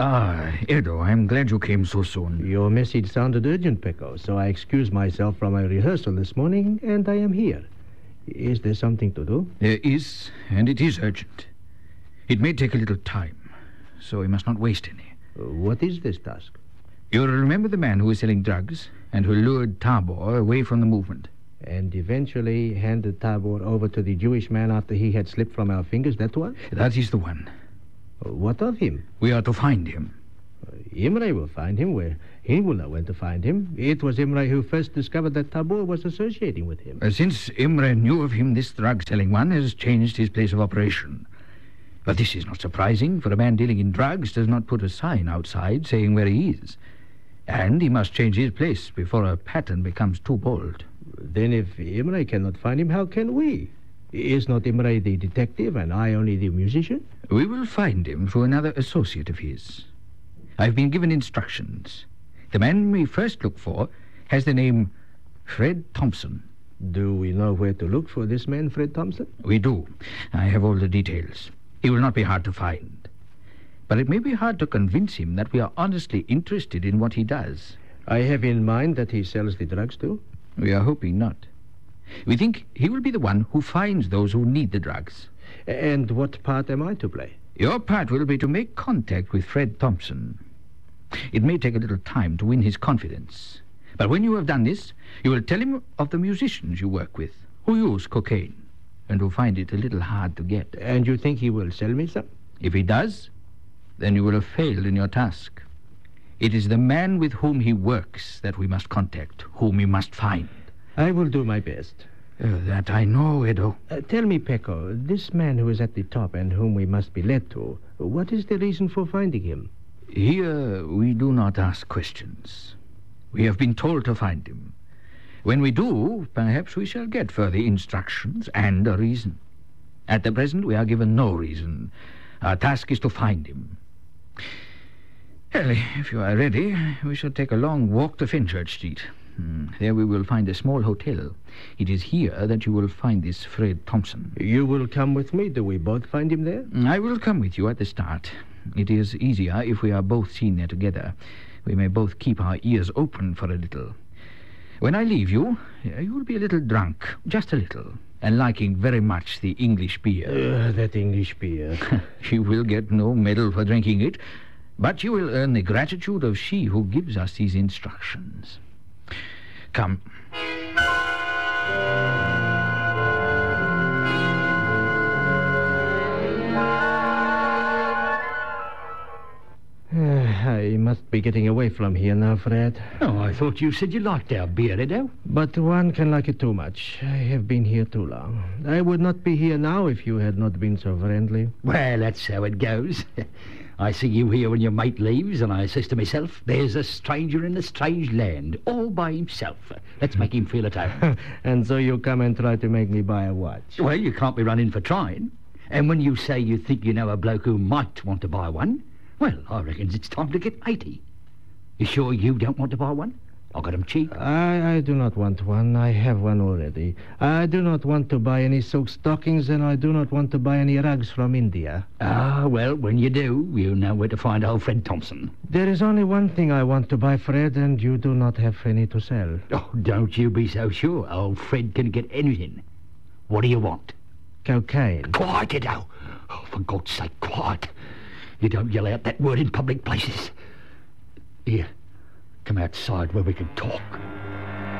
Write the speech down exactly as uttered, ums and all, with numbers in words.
Ah, Edo, I'm glad you came so soon. Your message sounded urgent, Pecco, so I excused myself from my rehearsal this morning, and I am here. Is there something to do? There is, and it is urgent. It may take a little time, so we must not waste any. Uh, what is this task? You'll remember the man who was selling drugs and who lured Tabor away from the movement. And eventually handed Tabor over to the Jewish man after he had slipped from our fingers, that one? That is the one. Uh, what of him? We are to find him. Uh, Imre will find him where he will know when to find him. It was Imre who first discovered that Tabor was associating with him. Uh, since Imre knew of him, this drug-selling one has changed his place of operation. But this is not surprising, for a man dealing in drugs does not put a sign outside saying where he is. And he must change his place before a pattern becomes too bold. Then if Imre cannot find him, how can we? Is not Imre the detective and I only the musician? We will find him through another associate of his. I've been given instructions. The man we first look for has the name Fred Thompson. Do we know where to look for this man, Fred Thompson? We do. I have all the details. He will not be hard to find. But it may be hard to convince him that we are honestly interested in what he does. I have in mind that he sells the drugs too. We are hoping not. We think he will be the one who finds those who need the drugs. And what part am I to play? Your part will be to make contact with Fred Thompson. It may take a little time to win his confidence. But when you have done this, you will tell him of the musicians you work with, who use cocaine, and who find it a little hard to get. And you think he will sell me some? If he does, then you will have failed in your task. It is the man with whom he works that we must contact, whom we must find. I will do my best. Uh, that I know, Edo. Uh, tell me, Pecco, this man who is at the top and whom we must be led to, what is the reason for finding him? Here we do not ask questions. We have been told to find him. When we do, perhaps we shall get further instructions and a reason. At the present, we are given no reason. Our task is to find him. Well, if you are ready, we shall take a long walk to Fenchurch Street. Hmm. There we will find a small hotel. It is here that you will find this Fred Thompson. You will come with me? Do we both find him there? I will come with you at the start. It is easier if we are both seen there together. We may both keep our ears open for a little. When I leave you, you will be a little drunk, just a little, and liking very much the English beer. Uh, that English beer. You will get no medal for drinking it, but you will earn the gratitude of she who gives us these instructions. Come. I must be getting away from here now, Fred. Oh, I thought you said you liked our beer, Edo. But one can like it too much. I have been here too long. I would not be here now if you had not been so friendly. Well, that's how it goes. I see you here when your mate leaves, and I says to myself, there's a stranger in a strange land, all by himself. Let's make him feel at home. And so you come and try to make me buy a watch. Well, you can't be running for trying. And when you say you think you know a bloke who might want to buy one, well, I reckons it's time to get eighty. You sure you don't want to buy one? I got 'em cheap. I, I do not want one. I have one already. I do not want to buy any silk stockings, and I do not want to buy any rugs from India. Ah, well, when you do, you know where to find old Fred Thompson. There is only one thing I want to buy, Fred, and you do not have any to sell. Oh, don't you be so sure. Old Fred can get anything. What do you want? Cocaine. Quiet, Edo. Oh, for God's sake, quiet. You don't yell out that word in public places. Here, come outside where we can talk.